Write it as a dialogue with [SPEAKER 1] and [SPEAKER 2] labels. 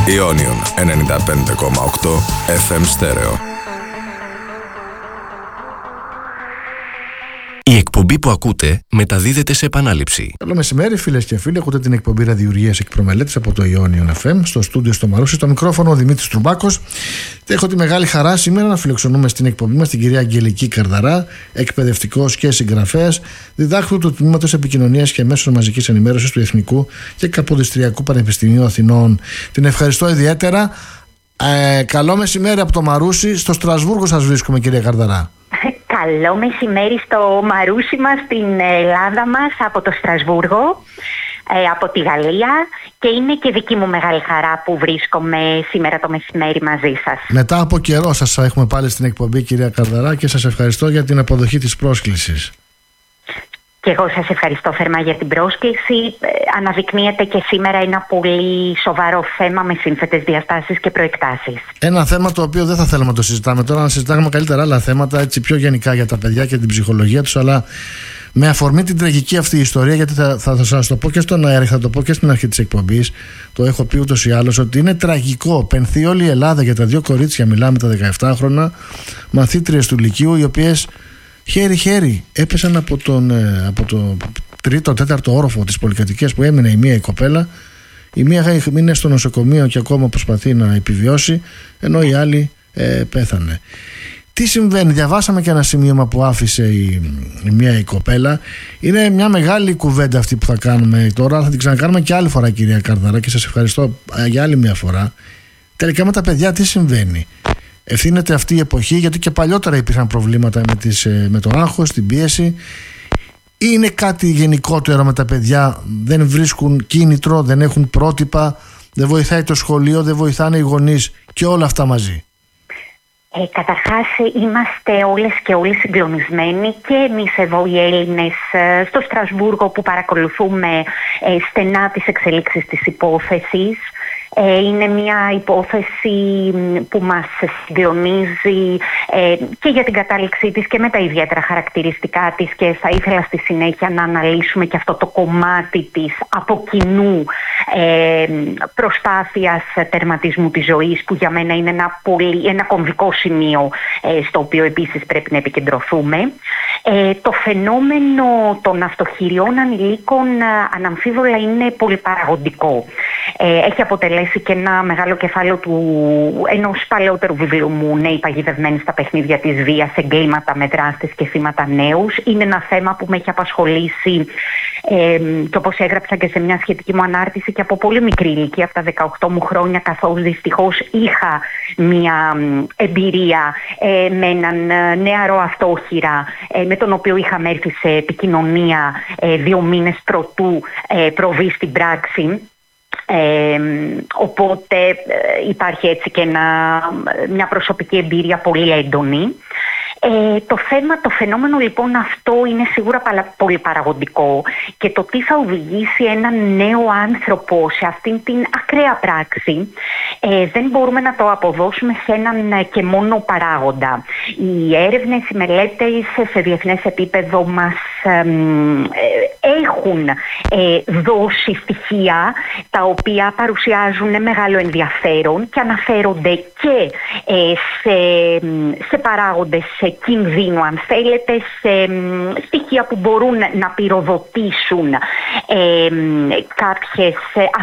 [SPEAKER 1] Ionion 95,8 FM Stereo. Η εκπομπή που ακούτε μεταδίδεται σε επανάληψη.
[SPEAKER 2] Καλό μεσημέρι, φίλες και φίλοι. Ακούτε την εκπομπή ραδιουργίας εκπρομελέτης από το Ionion FM. Στο στούντιο στο Μαρούσι, στο μικρόφωνο ο Δημήτρης Τρουμπάκος. Και έχω τη μεγάλη χαρά σήμερα να φιλοξενούμε στην εκπομπή μας την κυρία Αγγελική Καρδαρά, εκπαιδευτικός και συγγραφέας, διδάκτου του Τμήματος Επικοινωνίας και Μέσων Μαζικής Ενημέρωσης του Εθνικού και Καποδιστριακού Πανεπιστημίου Αθηνών. Την ευχαριστώ ιδιαίτερα. Καλό μεσημέρι από το Μαρούσι. Στο Στρασβούργο σας βρίσκουμε, κυρία Καρδαρά.
[SPEAKER 3] Καλό μεσημέρι στο Μαρούσι μας, στην Ελλάδα μας, από το Στρασβούργο, από τη Γαλλία, και είναι και δική μου μεγάλη χαρά που βρίσκομαι σήμερα το μεσημέρι μαζί σας.
[SPEAKER 2] Μετά από καιρό σας έχουμε πάλι στην εκπομπή, κυρία Καρδαρά, και σας ευχαριστώ για την αποδοχή της πρόσκλησης.
[SPEAKER 3] Και εγώ σας ευχαριστώ θερμά για την πρόσκληση. Αναδεικνύεται και σήμερα ένα πολύ σοβαρό θέμα με σύνθετες διαστάσεις και προεκτάσεις. Ένα θέμα το οποίο δεν θα θέλαμε να το συζητάμε τώρα, να συζητάμε καλύτερα άλλα θέματα, έτσι πιο γενικά για τα παιδιά και την ψυχολογία τους, αλλά με αφορμή την τραγική αυτή ιστορία, γιατί θα σας το πω και στον αέρα, θα το πω και στην αρχή της εκπομπής, το έχω πει ούτως ή άλλως, ότι είναι τραγικό. Πενθεί όλη η Ελλάδα για τα δύο κορίτσια, μιλάμε τα 17χρονα μαθήτριες του Λυκείου, οι οποίες χέρι-χέρι έπεσαν από το τρίτο-τέταρτο όροφο της πολυκατοικίας που έμεινε η μία η κοπέλα. Η μία είναι στο νοσοκομείο και ακόμα προσπαθεί να επιβιώσει, ενώ η άλλη πέθανε. Τι συμβαίνει? Διαβάσαμε και ένα σημείωμα που άφησε η μία η κοπέλα. Είναι μια μεγάλη κουβέντα αυτή που θα κάνουμε τώρα. Θα την ξανακάνουμε και άλλη φορά, κυρία Καρδαρά, και σας ευχαριστώ για άλλη μια φορά. Τελικά με τα παιδιά τι συμβαίνει? Ευθύνεται αυτή η εποχή, γιατί και παλιότερα υπήρχαν προβλήματα με το άγχος, την πίεση, ή είναι κάτι γενικότερο με τα παιδιά? Δεν βρίσκουν κίνητρο, δεν έχουν πρότυπα, δεν βοηθάει το σχολείο, δεν βοηθάνε οι γονείς και όλα αυτά μαζί? Καταρχάς, είμαστε όλες και όλοι συγκλονισμένοι, και εμείς εδώ οι Έλληνες στο Στρασβούργο που παρακολουθούμε στενά τις εξελίξεις της υπόθεσης. Είναι μια υπόθεση που μας συγκλονίζει και για την κατάληξή της και με τα ιδιαίτερα χαρακτηριστικά της, και θα ήθελα στη συνέχεια να αναλύσουμε και αυτό το κομμάτι της από κοινού προσπάθειας τερματισμού της ζωής, που για μένα είναι ένα κομβικό σημείο στο οποίο επίσης πρέπει να επικεντρωθούμε. Το φαινόμενο των αυτοχειριών ανηλίκων αναμφίβολα είναι πολυπαραγοντικό. Έχει αποτελέσει και ένα μεγάλο κεφάλαιο ενός παλαιότερου βιβλίου μου, «Νέοι παγιδευμένοι στα παιχνίδια της βίας, εγκλήματα με δράστες και θύματα νέους». Είναι ένα θέμα που με έχει απασχολήσει, και όπως έγραψα και σε μια σχετική μου ανάρτηση, και από πολύ μικρή ηλικία, από τα 18 μου χρόνια, καθώς δυστυχώς είχα μια εμπειρία με έναν νεαρό αυτόχειρα, με τον οποίο είχαμε έρθει σε επικοινωνία 2 μήνες προτού προβεί στην πράξη. Οπότε υπάρχει έτσι και μια προσωπική εμπειρία πολύ έντονη. Το φαινόμενο λοιπόν αυτό είναι σίγουρα πολύ παραγωγικό, και το τι θα οδηγήσει έναν νέο άνθρωπο σε αυτήν την ακραία πράξη δεν μπορούμε να το αποδώσουμε σε έναν και μόνο παράγοντα. Οι έρευνες, οι μελέτες σε διεθνές επίπεδο μας έχουν δώσει στοιχεία τα οποία παρουσιάζουν μεγάλο ενδιαφέρον και αναφέρονται και σε παράγοντες κινδύνου, αν θέλετε, σε στοιχεία που μπορούν να πυροδοτήσουν κάποιες